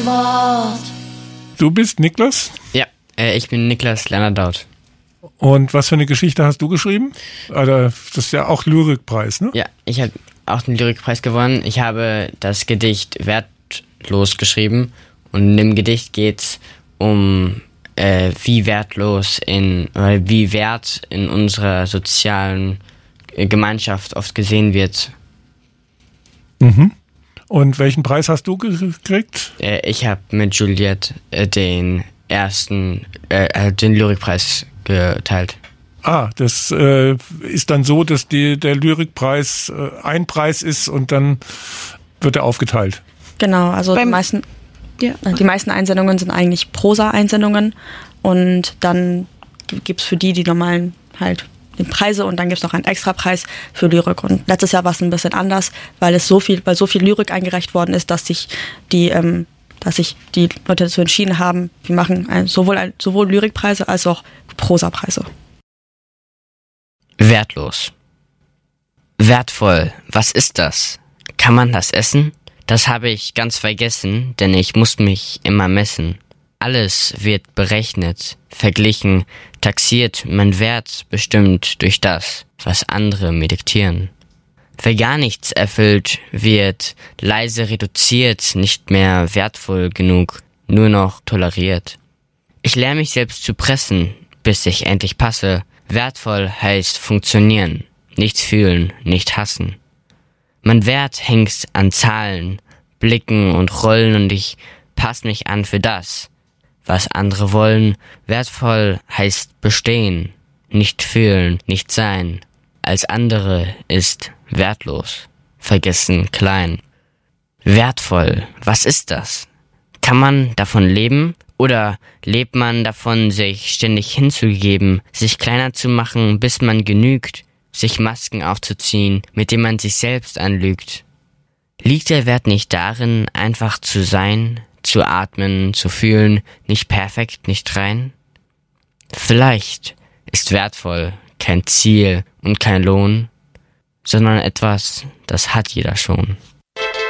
Wort. Du bist Niklas? Ja, ich bin Niklas Lerner-Daut. Und was für eine Geschichte hast du geschrieben? Das ist ja auch Lyrikpreis, ne? Ja, ich habe auch den Lyrikpreis gewonnen. Ich habe das Gedicht Wertlos geschrieben. Und in dem Gedicht geht's um wie Wert in unserer sozialen Gemeinschaft oft gesehen wird. Mhm. Und welchen Preis hast du gekriegt? Ich habe mit Juliette den Lyrikpreis geteilt. Das ist dann so, dass der Lyrikpreis ein Preis ist und dann wird er aufgeteilt. Genau, also die meisten Einsendungen sind eigentlich Prosa-Einsendungen und dann gibt's für die normalen halt den Preise und dann gibt's noch einen Extrapreis für Lyrik. Und letztes Jahr war es ein bisschen anders, weil so viel Lyrik eingereicht worden ist, dass sich die Leute dazu entschieden haben, wir machen sowohl Lyrikpreise als auch Prosapreise. Wertlos. Wertvoll. Was ist das? Kann man das essen? Das habe ich ganz vergessen, denn ich muss mich immer messen. Alles wird berechnet, verglichen, taxiert, mein Wert bestimmt durch das, was andere mir diktieren. Wer gar nichts erfüllt, wird leise reduziert, nicht mehr wertvoll genug, nur noch toleriert. Ich lerne mich selbst zu pressen, bis ich endlich passe. Wertvoll heißt funktionieren, nichts fühlen, nicht hassen. Mein Wert hängt an Zahlen, Blicken und Rollen und ich passe mich an für das, was andere wollen. Wertvoll heißt bestehen, nicht fühlen, nicht sein. Als andere ist wertlos, vergessen, klein. Wertvoll, was ist das? Kann man davon leben? Oder lebt man davon, sich ständig hinzugeben, sich kleiner zu machen, bis man genügt, sich Masken aufzuziehen, mit denen man sich selbst anlügt? Liegt der Wert nicht darin, einfach zu sein, zu atmen, zu fühlen, nicht perfekt, nicht rein? Vielleicht ist wertvoll kein Ziel und kein Lohn, sondern etwas, das hat jeder schon.